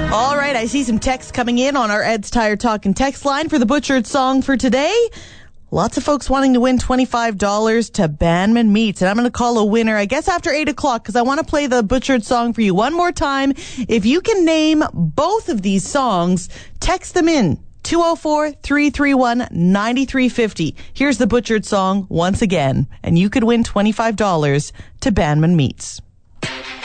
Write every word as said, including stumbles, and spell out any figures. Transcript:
All right, I see some texts coming in on our Ed's Tire Talk and text line for the Butchered song for today. Lots of folks wanting to win twenty-five dollars to Banman Meats. And I'm going to call a winner, I guess, after eight o'clock because I want to play the Butchered song for you one more time. If you can name both of these songs, text them in. two oh four, three three one, nine three five oh. Here's the Butchered song once again. And you could win twenty-five dollars to Banman Meats.